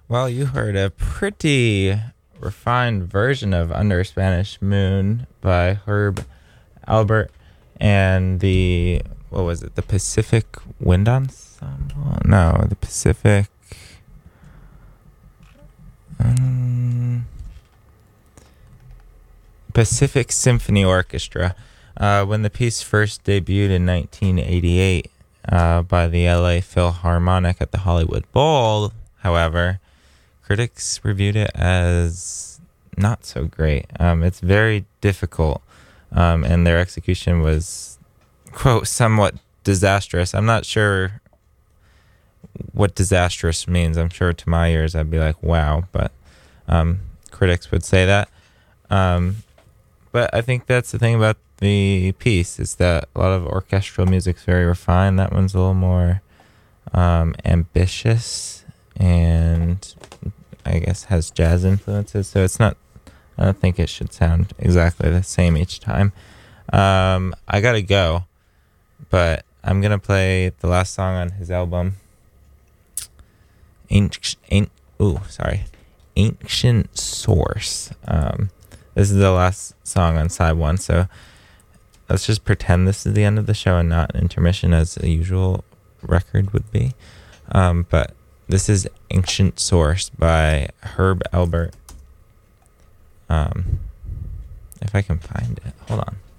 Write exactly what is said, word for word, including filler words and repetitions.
Well, you heard a pretty refined version of Under a Spanish Moon by Herb Albert and the, what was it, the Pacific Wind Ensemble? No, the Pacific. Um, Pacific Symphony Orchestra. Uh, when the piece first debuted in nineteen eighty-eight uh, by the L A Philharmonic at the Hollywood Bowl, however, critics reviewed it as not so great. Um, it's very difficult, um, and their execution was, quote, somewhat disastrous. I'm not sure what disastrous means. I'm sure to my ears I'd be like, wow, but um, critics would say that. Um, but I think that's the thing about the piece, is that a lot of orchestral music's very refined. That one's a little more um, ambitious and I guess has jazz influences, so it's not, I don't think it should sound exactly the same each time. Um, I gotta go, but I'm gonna play the last song on his album, Ancient, Ancient ooh, sorry, Ancient Source. Um, this is the last song on side one, so let's just pretend this is the end of the show and not an intermission as a usual record would be. Um, but this is Ancient Source by Herb Albert. Um, if I can find it. Hold on.